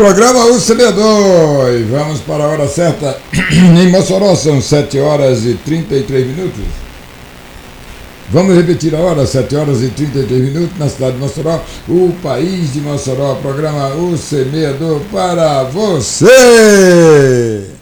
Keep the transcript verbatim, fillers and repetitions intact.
programa U C B dois. Vamos para a hora certa. Em Mossoró são sete horas e trinta e três minutos. Vamos repetir a hora, sete horas e trinta e três minutos, na cidade de Mossoró, o país de Mossoró, programa U C B dois para você.